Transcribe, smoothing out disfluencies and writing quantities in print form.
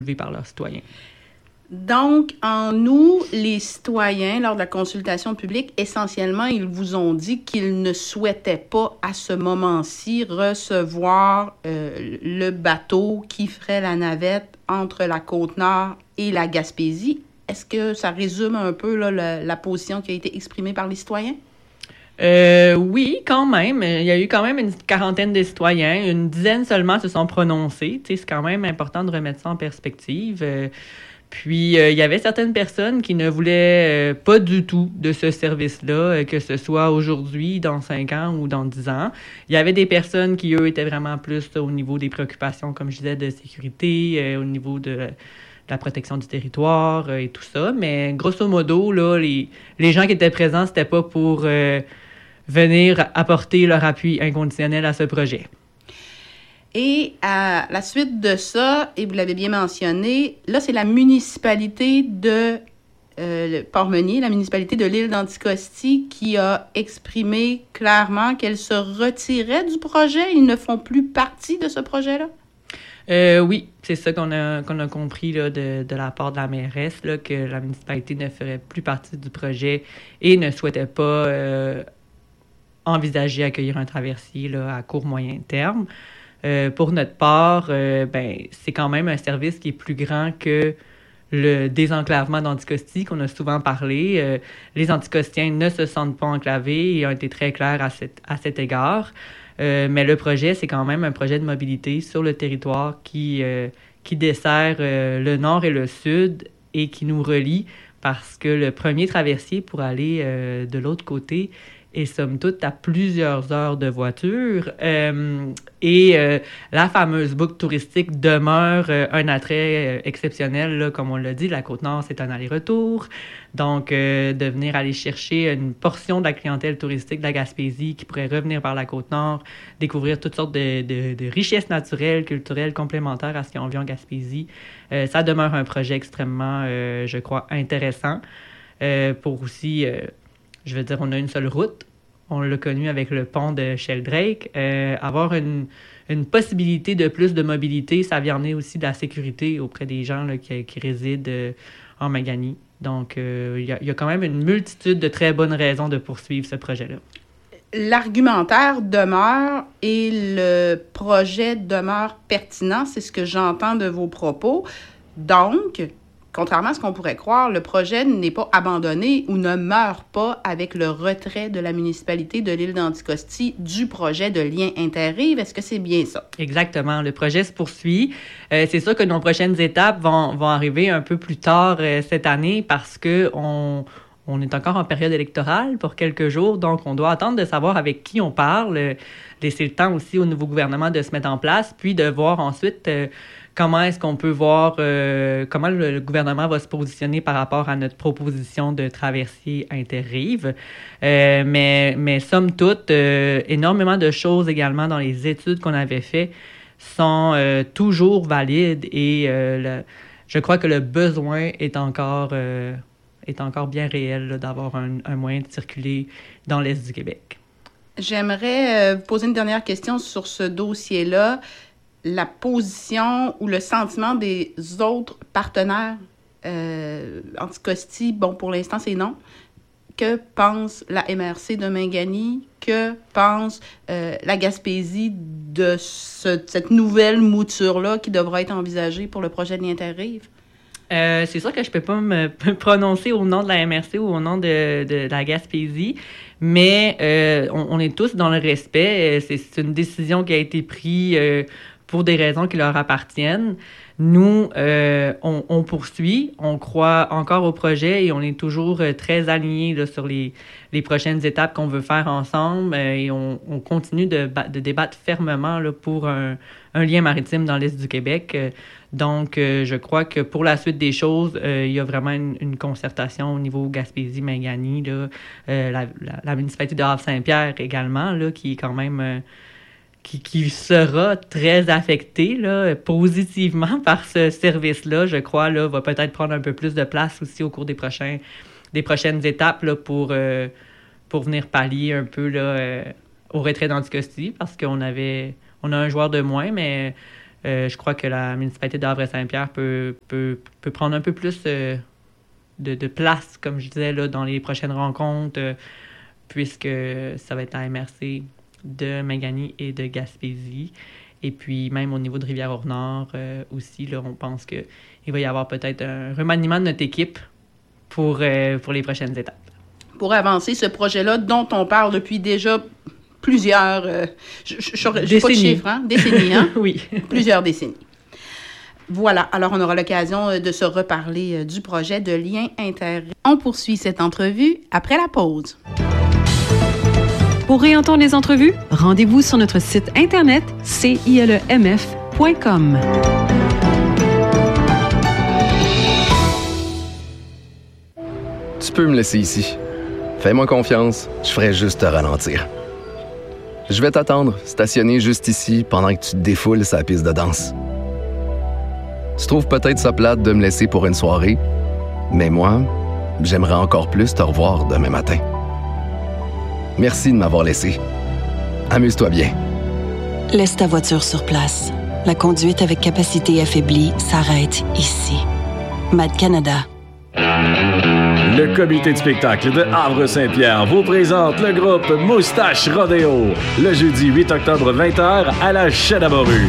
par leurs citoyens. Donc, en nous, les citoyens, lors de la consultation publique, essentiellement, ils vous ont dit qu'ils ne souhaitaient pas, à ce moment-ci, recevoir le bateau qui ferait la navette entre la Côte-Nord et la Gaspésie. Est-ce que ça résume un peu là, la position qui a été exprimée par les citoyens? Oui, quand même. Il y a eu quand même une quarantaine de citoyens. Une dizaine seulement se sont prononcés. C'est quand même important de remettre ça en perspective. Puis, il y avait certaines personnes qui ne voulaient pas du tout de ce service-là, que ce soit aujourd'hui, dans 5 ans ou dans 10 ans. Il y avait des personnes qui, eux, étaient vraiment plus au niveau des préoccupations, comme je disais, de sécurité, au niveau de la protection du territoire et tout ça. Mais grosso modo, là, les gens qui étaient présents, c'était pas pour venir apporter leur appui inconditionnel à ce projet. Et à la suite de ça, et vous l'avez bien mentionné, là, c'est la municipalité de Port-Meunier, la municipalité de l'île d'Anticosti, qui a exprimé clairement qu'elle se retirait du projet. Ils ne font plus partie de ce projet-là? Oui, c'est ça qu'on a compris là, de la part de la mairesse, là, que la municipalité ne ferait plus partie du projet et ne souhaitait pas envisager accueillir un traversier là, à court moyen terme. Pour notre part, c'est quand même un service qui est plus grand que le désenclavement d'Anticosti qu'on a souvent parlé. Les Anticostiens ne se sentent pas enclavés et ont été très clairs à cet égard. Mais le projet, c'est quand même un projet de mobilité sur le territoire qui dessert le nord et le sud et qui nous relie parce que le premier traversier pour aller de l'autre côté est somme toute à plusieurs heures de voiture. La fameuse boucle touristique demeure un attrait exceptionnel, là, comme on l'a dit. La Côte-Nord, c'est un aller-retour. Donc, de venir aller chercher une portion de la clientèle touristique de la Gaspésie qui pourrait revenir par la Côte-Nord, découvrir toutes sortes de richesses naturelles, culturelles, complémentaires à ce qu'ils ont vu en Gaspésie. Ça demeure un projet extrêmement, je crois, intéressant. Pour aussi... je veux dire, on a une seule route. On l'a connu avec le pont de Sheldrake. Avoir une possibilité de plus de mobilité, ça vient amener aussi de la sécurité auprès des gens là, qui résident en Maganie. Donc, il y a quand même une multitude de très bonnes raisons de poursuivre ce projet-là. L'argumentaire demeure et le projet demeure pertinent. C'est ce que j'entends de vos propos. Donc, contrairement à ce qu'on pourrait croire, le projet n'est pas abandonné ou ne meurt pas avec le retrait de la municipalité de l'île d'Anticosti du projet de lien interrive. Est-ce que c'est bien ça? Exactement. Le projet se poursuit. C'est sûr que nos prochaines étapes vont arriver un peu plus tard cette année parce que on est encore en période électorale pour quelques jours, donc on doit attendre de savoir avec qui on parle, laisser le temps aussi au nouveau gouvernement de se mettre en place, puis de voir ensuite... comment est-ce qu'on peut voir comment le gouvernement va se positionner par rapport à notre proposition de traversier interrive. Mais somme toute, énormément de choses également dans les études qu'on avait faites sont toujours valides et je crois que le besoin est encore bien réel là, d'avoir un moyen de circuler dans l'Est du Québec. J'aimerais vous poser une dernière question sur ce dossier-là. La position ou le sentiment des autres partenaires Anticosti, bon, pour l'instant, c'est non. Que pense la MRC de Mingani? Que pense la Gaspésie de cette nouvelle mouture-là qui devra être envisagée pour le projet de l'Interrive? C'est sûr que je ne peux pas me prononcer au nom de la MRC ou au nom de la Gaspésie, mais on est tous dans le respect. C'est une décision qui a été prise pour des raisons qui leur appartiennent. Nous, on poursuit, on croit encore au projet et on est toujours très alignés là, sur les prochaines étapes qu'on veut faire ensemble et on continue de débattre fermement là, pour un lien maritime dans l'Est du Québec. Donc, je crois que pour la suite des choses, il y a vraiment une concertation au niveau Gaspésie-Mingani, la municipalité de Havre-Saint-Pierre également, là, qui est quand même... qui sera très affecté là, positivement par ce service-là, je crois, là, va peut-être prendre un peu plus de place aussi au cours des prochaines étapes là, pour venir pallier un peu là, au retrait d'Anticosti, parce qu'on a un joueur de moins, mais Je crois que la municipalité d'Havre-Saint-Pierre peut prendre un peu plus de place, comme je disais, là, dans les prochaines rencontres, puisque ça va être la MRC de Magani et de Gaspésie. Et puis, même au niveau de Rivière-au-Nord aussi, là, on pense qu'il va y avoir peut-être un remaniement de notre équipe pour les prochaines étapes. Pour avancer ce projet-là dont on parle depuis déjà plusieurs... je n'ai pas de chiffres, hein? Décennies, hein? Oui. Plusieurs décennies. Voilà, alors on aura l'occasion de se reparler du projet de lien inter. On poursuit cette entrevue après la pause. Pour réentendre les entrevues, rendez-vous sur notre site internet cilemf.com. Tu peux me laisser ici. Fais-moi confiance, je ferai juste te ralentir. Je vais t'attendre, stationné juste ici, pendant que tu te défoules sa piste de danse. Tu trouves peut-être ça plate de me laisser pour une soirée, mais moi, j'aimerais encore plus te revoir demain matin. Merci de m'avoir laissé. Amuse-toi bien. Laisse ta voiture sur place. La conduite avec capacité affaiblie s'arrête ici. MAD Canada. Le comité de spectacle de Havre-Saint-Pierre vous présente le groupe Moustache Rodéo le jeudi 8 octobre 20h à la Chadabaru.